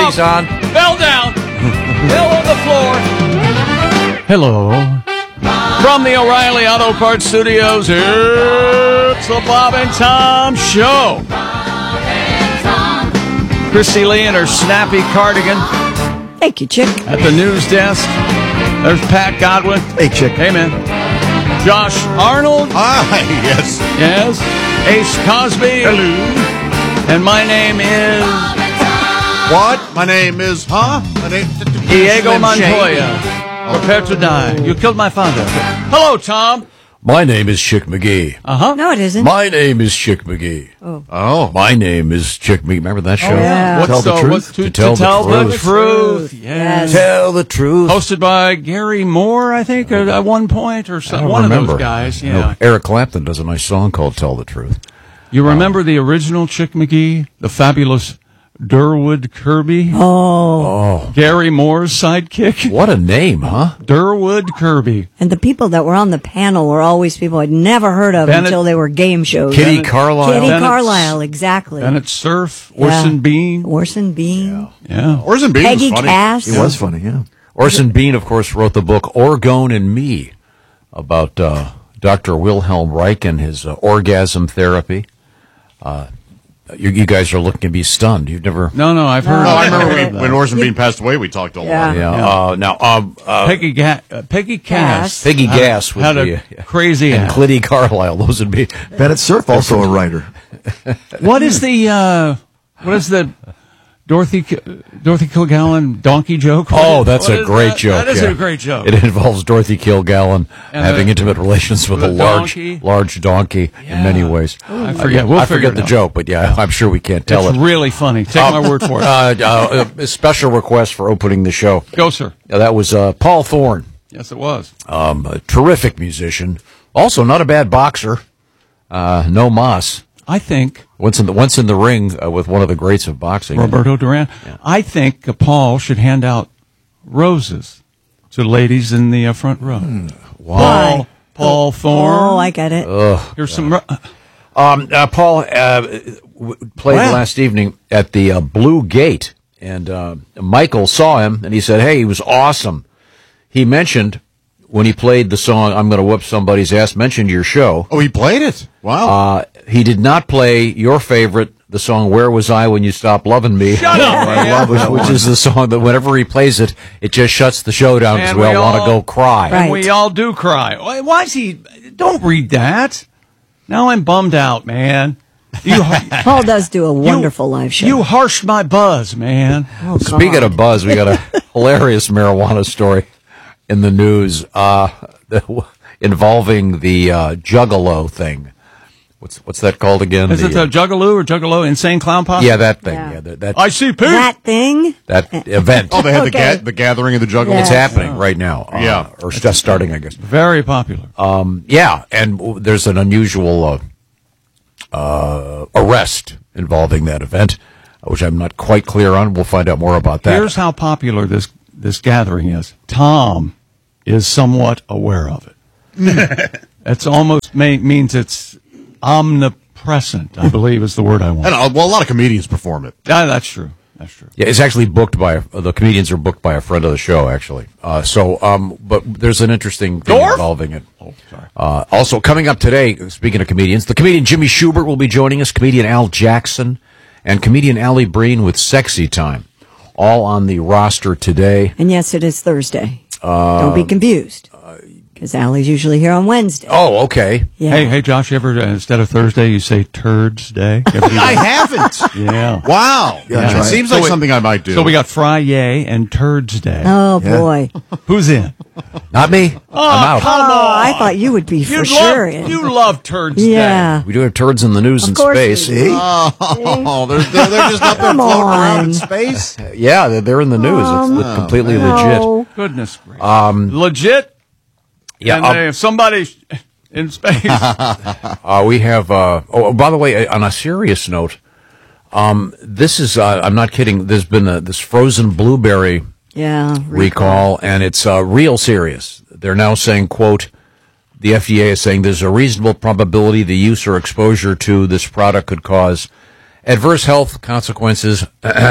Everybody's on. Bell down. Bell on the floor. Hello. From the O'Reilly Auto Parts Studios, it's the Bob and Tom Show. Christy Lee in her snappy cardigan. Thank you, Chick. At the news desk, there's Pat Godwin. Hey, Chick. Hey, man. Josh Arnold. Hi, yes. Yes. Ace Cosby. Hello. And my name is... What? My name is, My name Diego Slim Montoya. Prepare to die. You killed my father. Hello, Tom. My name is Chick McGee. No, it isn't. My name is Chick McGee. Oh. My name is Chick McGee. Remember that show? yeah. Tell the truth? To tell the the truth. truth. Yes. Tell the truth. Hosted by Gary Moore, I think, at one point, or I some, don't one remember. of those guys. No, Yeah. Eric Clapton does a nice song called Tell the Truth. You remember the original Chick McGee, the fabulous Durwood Kirby? Oh, Gary Moore's sidekick? what a name, huh? Durwood Kirby. And the people that were on the panel were always people I'd never heard of Bennett- until they were game shows. Kitty Carlisle. Kitty Bennett's- Carlisle, exactly. Bennett Cerf, Orson Bean. Orson Bean. Yeah. Orson Bean Peggy was funny. Cass. He was funny, yeah. Orson Bean, of course, wrote the book Orgone and Me about Dr. Wilhelm Reich and his orgasm therapy. You guys are looking to be stunned. You've never... No, I've heard. No, I I've remember heard that. when Orson Bean passed away, we talked a lot. Yeah. Yeah. Now, Peggy Cass. Peggy Gass would had be a crazy and ass. Clitty Carlisle. Those would be... Bennett Cerf, also a writer. What is the Dorothy Kilgallen donkey joke? Oh, that's What a is great that? joke. That is yeah. a great joke. It involves Dorothy Kilgallen And having the- intimate relations with with a a large donkey? donkey in many ways. I forget. We'll I figure forget it the out. joke, but yeah, I'm sure we can't tell It's it. really funny. Take my word for it. A special request for opening the show. Go, sir. That was Paul Thorne, Yes, it was. a terrific musician. Also, not a bad boxer. No mas. I think Once in the ring with one of the greats of boxing. Roberto Duran. I think Paul should hand out roses to ladies in the front row. Why? Paul Thorne. Oh, I get it. Here's some. Paul played last evening at the Blue Gate, and Michael saw him, and he said, "Hey, he was awesome." He mentioned when he played the song "I'm Going to Whoop Somebody's Ass," mentioned your show. Oh, he played it? Wow. He did not play your favorite, the song "Where Was I When You Stopped Loving Me?" Shut up, man. which is the song that whenever he plays it, it just shuts the show down because And we we all want to all- go cry. Right. And we all do cry. Why is he? Don't read that. Now I'm bummed out, man. You, Paul does do a wonderful live show. You harshed my buzz, man. Oh, Speaking God. of buzz, we got a hilarious marijuana story in the news involving the Juggalo thing. What's that called again? Is it the Juggaloo or Juggalo? Insane Clown Posse? yeah, that thing. Yeah. Yeah, that ICP. That thing? that event. Oh, they had Okay. the gathering of the Juggalo. Yeah. It's happening right now. Yeah. Or just starting, I guess. Very popular. Yeah, and there's an unusual arrest involving that event, which I'm not quite clear on. We'll find out more about that. Here's how popular this gathering is. Tom is somewhat aware of it. It's almost means it's omnipresent, I believe is the word I want. And a lot of comedians perform it. That's true. That's true. Yeah, it's actually booked by the comedians are booked by a friend of the show, actually. But there's an interesting thing Dorf? involving it. Oh, sorry. Also coming up today, speaking of comedians, the comedian Jimmy Schubert will be joining us, comedian Al Jackson, and comedian Allie Breen with Sexy Time, all on the roster today. And yes, it is Thursday. Don't be confused. Because Allie's usually here on Wednesday. Oh, okay. Yeah. Hey, Josh, you ever, instead of Thursday, you say Turds Day? You ever do I that? haven't. Yeah. Wow. Yeah, It seems like something I might do. So we got Friday and Turds Day. Oh, Yeah. boy. Who's in? Not me. I'm out. Come on. I thought you would be for sure. in. You love Turds Yeah. We do have turds in the news Of in course space. we do. Oh, they're just up there Come floating around in on. space. Yeah, they're in the news. It's completely legit. Oh, Day. Goodness gracious. Legit? Yeah, And if somebody's in space. we have. By the way, on a serious note, this is. I'm not kidding. There's been this frozen blueberry yeah. recall, and it's real serious. They're now saying, "quote." The FDA is saying there's a reasonable probability the use or exposure to this product could cause adverse health consequences,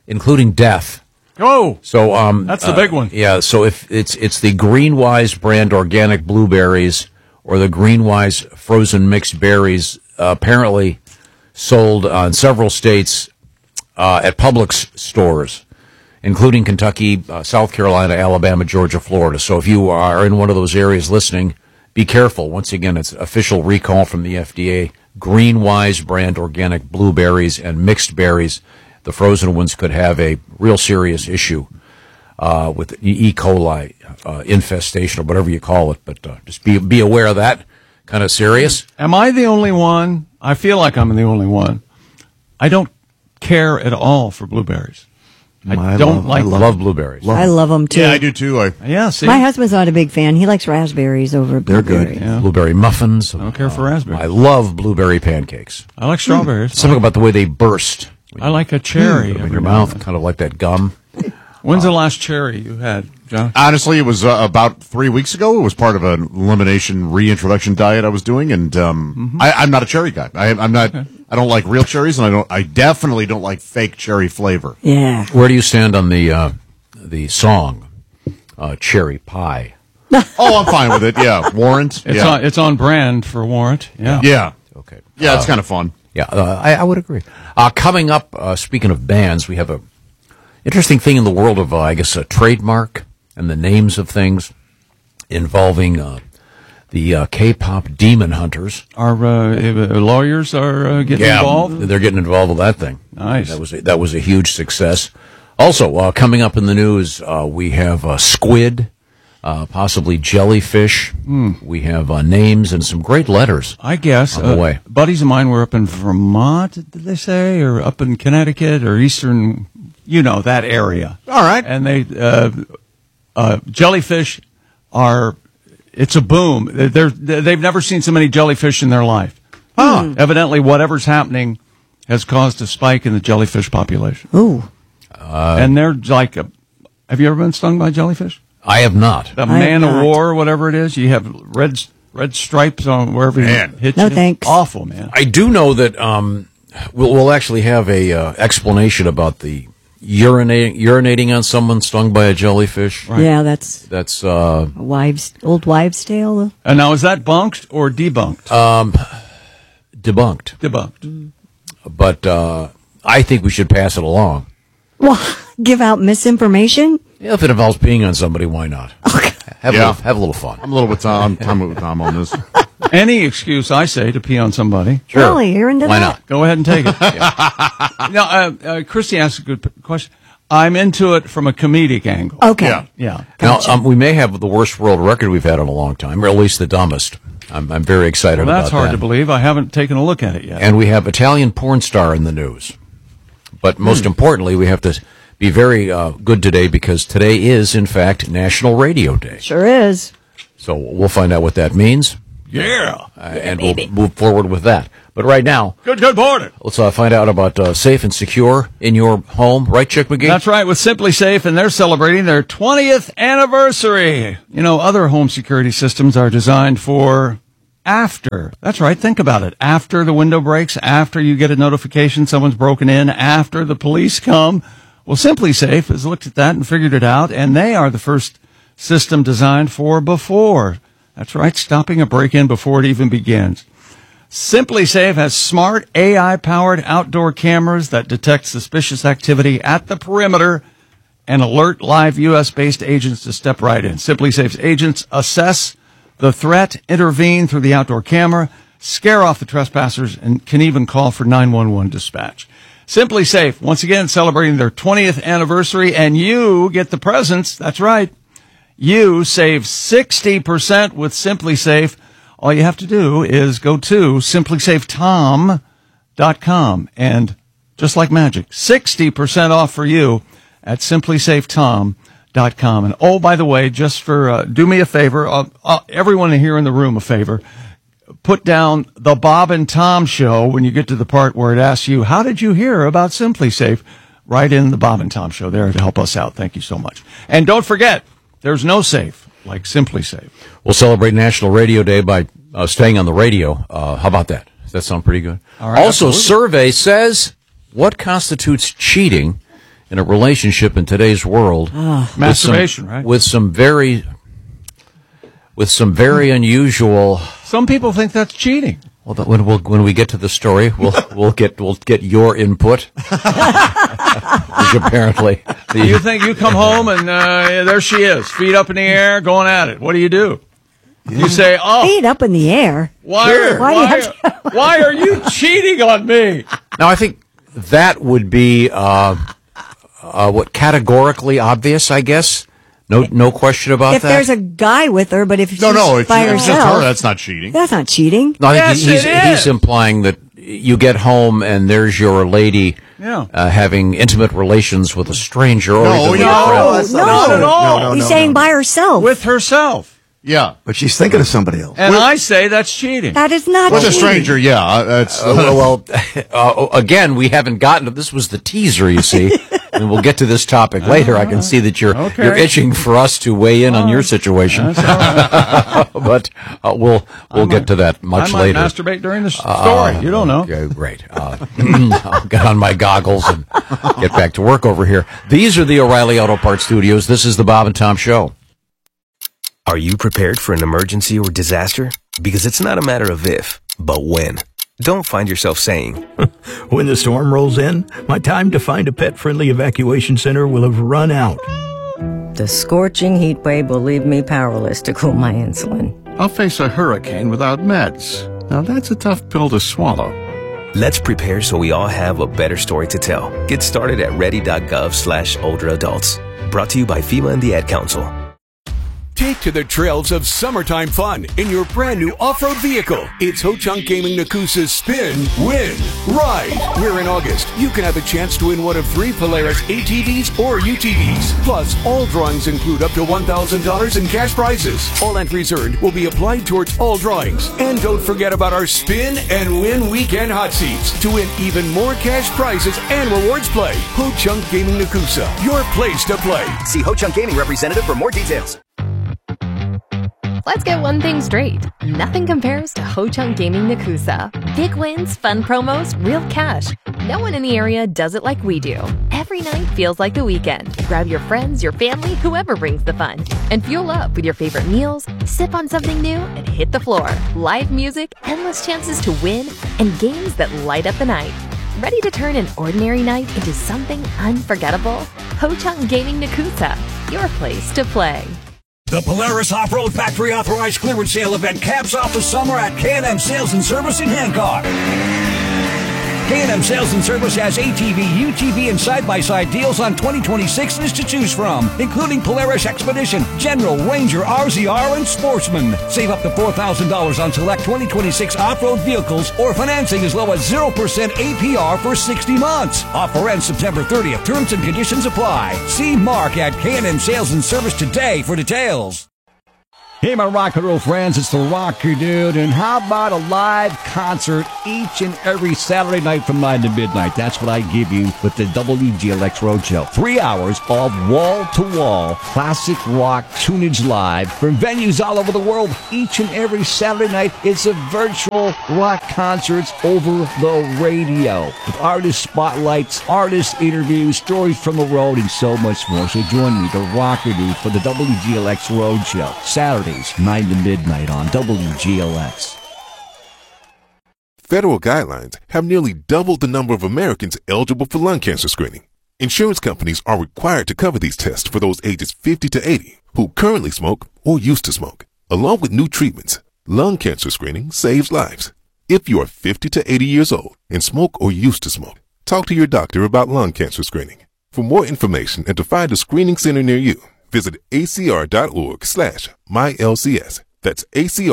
including death. Oh, So that's the big one. Yeah, so if it's the Greenwise brand organic blueberries or the Greenwise frozen mixed berries, apparently sold in several states at Publix stores, including Kentucky, South Carolina, Alabama, Georgia, Florida. So if you are in one of those areas listening, be careful. Once again, it's official recall from the FDA. Greenwise brand organic blueberries and mixed berries. The frozen ones could have a real serious issue with E. coli infestation or whatever you call it. But just be aware of that. Kind of serious. Am I the only one? I feel like I'm the only one. I don't care at all for blueberries. I love blueberries. I love them too. Yeah, I do too. Yeah, see? My husband's not a big fan. He likes raspberries over They're good. blueberries. Yeah. Blueberry muffins. I don't care for raspberries. I love blueberry pancakes. I like strawberries. Something about the way they burst. I like a cherry. In every your now mouth, and then. kind of like that gum. When's the last cherry you had, John? Honestly, it was about 3 weeks ago. It was part of an elimination reintroduction diet I was doing, and I'm not a cherry guy. I'm not. I don't like real cherries, and I definitely don't like fake cherry flavor. Yeah. Where do you stand on the song "Cherry Pie"? Oh, I'm fine with it. Yeah, Warrant. It's on brand for Warrant. Yeah. Yeah. Okay. Yeah, it's kind of fun. Yeah, I would agree. Coming up, speaking of bands, we have a interesting thing in the world of, I guess, a trademark and the names of things involving the K-pop Demon Hunters. Our lawyers are getting involved. They're getting involved with that thing. Nice. That was a huge success. Also, coming up in the news, we have squid, possibly jellyfish. We have names and some great letters. I guess. On the way. Buddies of mine were up in Vermont, did they say, or up in Connecticut or Eastern, that area. All right. And they jellyfish are. It's a boom. They've never seen so many jellyfish in their life. Evidently, whatever's happening has caused a spike in the jellyfish population. Ooh. And they're like, have you ever been stung by jellyfish? I have not. The man of war, or whatever it is, you have red stripes on wherever you hit No you. thanks. Awful, man. I do know that we'll actually have a explanation about the urinating on someone stung by a jellyfish. Right. Yeah, that's old wives' tale. And now, is that bunked or debunked? Debunked. Debunked. But I think we should pass it along. Well, give out misinformation? If it involves peeing on somebody, why not? Have a little fun. I'm a little with Tom. I'm with Tom on this. Any excuse, I say, to pee on somebody. Sure. Really? You're into Why that? not? Go ahead and take it. Now, Christy asked a good question. I'm into it from a comedic angle. Okay. Yeah. Now, we may have the worst world record we've had in a long time, or at least the dumbest. I'm very excited Well, about that's hard that. to believe. I haven't taken a look at it yet. And we have Italian porn star in the news. But most importantly, we have to be very good today because today is, in fact, National Radio Day. Sure is. So we'll find out what that means, Yeah. and we'll move forward with that. But right now, Good morning. let's find out about safe and secure in your home. Right, Chick McGee? That's right, with Simply Safe, and they're celebrating their 20th anniversary. Other home security systems are designed for after. That's right, think about it. After the window breaks, after you get a notification someone's broken in, after the police come. Well, Simply Safe has looked at that and figured it out, and they are the first system designed for before. That's right, stopping a break-in before it even begins. Simply Safe has smart AI-powered outdoor cameras that detect suspicious activity at the perimeter and alert live U.S.-based agents to step right in. Simply Safe's agents assess the threat, intervene through the outdoor camera, scare off the trespassers, and can even call for 911 dispatch. Simply Safe, once again, celebrating their 20th anniversary, and you get the presents. That's right. You save 60% with Simply Safe. All you have to do is go to simplysafetom.com, and just like magic, 60% off for you at simplysafetom.com. And oh, by the way, just for do me a favor, everyone here in the room a favor, put down the Bob and Tom Show when you get to the part where it asks you, how did you hear about Simply Safe? Right in the Bob and Tom Show there to help us out. Thank you so much. And don't forget, there's no safe like Simply Safe. We'll celebrate National Radio Day by staying on the radio. How about that? Does that sound pretty good? All right, also, absolutely. survey says, what constitutes cheating in a relationship in today's world. Masturbation, right? With some very unusual. Some people think that's cheating. Well, when we get to the story, we'll get your input. Which apparently, You think you come home and there she is, feet up in the air, going at it. What do? You say, "Oh, Feet up in the air. why are you cheating on me?" Now, I think that would be categorically obvious, I guess. No question about If that. there's a guy with her, but if she's No, if by it's just herself, her, that's not cheating. that's not cheating. No, I Yes, think it is. he's implying that you get home and there's your lady having intimate relations with a stranger or even with a friend. Not at all. He's saying by herself. With herself. Yeah. But she's thinking of somebody else. And I say that's cheating. That is not With a cheating. stranger, yeah. That's Again, we haven't gotten to this. Was the teaser, you see, and we'll get to this topic later. I can see that you're itching for us to weigh in on your situation, but we'll get to that much I might later. masturbate during the story. You don't know. Okay, great. I'll get on my goggles and get back to work over here. These are the O'Reilly Auto Parts Studios. This is the Bob and Tom Show. Are you prepared for an emergency or disaster? Because it's not a matter of if, but when. Don't find yourself saying, when the storm rolls in, my time to find a pet-friendly evacuation center will have run out. The scorching heat wave will leave me powerless to cool my insulin. I'll face a hurricane without meds. Now that's a tough pill to swallow. let's prepare so we all have a better story to tell. Get started at ready.gov/older adults. Brought to you by FEMA and the Ad Council. Take to the trails of summertime fun in your brand new off-road vehicle. It's Ho-Chunk Gaming Nakusa's Spin, Win, Ride. Where in August, you can have a chance to win one of 3 Polaris ATVs or UTVs. Plus, all drawings include up to $1,000 in cash prizes. All entries earned will be applied towards all drawings. And don't forget about our Spin and Win Weekend Hot Seats to win even more cash prizes and rewards play. Ho-Chunk Gaming Nakusa, your place to play. See Ho-Chunk Gaming representative for more details. Let's get one thing straight. Nothing compares to Ho-Chunk Gaming Nakusa. Big wins, fun promos, real cash. No one in the area does it like we do. Every night feels like the weekend. Grab your friends, your family, whoever brings the fun. And fuel up with your favorite meals, sip on something new, and hit the floor. Live music, endless chances to win, and games that light up the night. Ready to turn an ordinary night into something unforgettable? Ho-Chunk Gaming Nakusa, your place to play. The Polaris Off-Road Factory Authorized Clearance Sale event caps off the summer at K&M Sales and Service in Hancock. K&M Sales and Service has ATV, UTV, and side-by-side deals on 2026s to choose from, including Polaris Expedition, General, Ranger, RZR, and Sportsman. Save up to $4,000 on select 2026 off-road vehicles or financing as low as 0% APR for 60 months. Offer ends September 30th. Terms and conditions apply. See Mark at K&M Sales and Service today for details. Hey, my rock and roll friends, it's the Rocker Dude, and how about a live concert each and every Saturday night from 9 to midnight? That's what I give you with the WGLX Roadshow. 3 hours of wall-to-wall classic rock tunage live from venues all over the world. Each and every Saturday night, it's a virtual rock concerts over the radio with artist spotlights, artist interviews, stories from the road, and so much more. So join me, the Rocker Dude, for the WGLX Roadshow, Saturday, 9 to midnight on WGLX. Federal guidelines have nearly doubled the number of Americans eligible for lung cancer screening. Insurance companies are required to cover these tests for those ages 50 to 80 who currently smoke or used to smoke. Along with new treatments, lung cancer screening saves lives. If you are 50 to 80 years old and smoke or used to smoke, talk to your doctor about lung cancer screening. For more information and to find a screening center near you, visit acr.org/mylcs. That's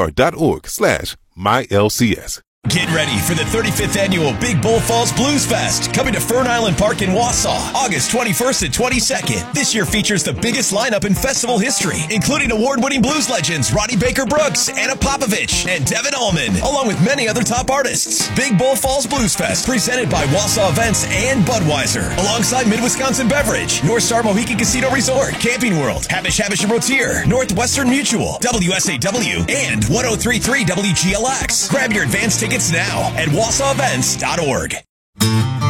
acr.org/mylcs. Get ready for the 35th annual Big Bull Falls Blues Fest, coming to Fern Island Park in Wausau, August 21st and 22nd. This year features the biggest lineup in festival history, including award-winning blues legends Ronnie Baker Brooks, Anna Popovich, and Devin Allman, along with many other top artists. Big Bull Falls Blues Fest, presented by Wausau Events and Budweiser, alongside Mid-Wisconsin Beverage, North Star Mohican Casino Resort, Camping World, Habish & Rotier, Northwestern Mutual, WSAW, and 103.3 WGLX. Grab your advance tickets now at wausauevents.org.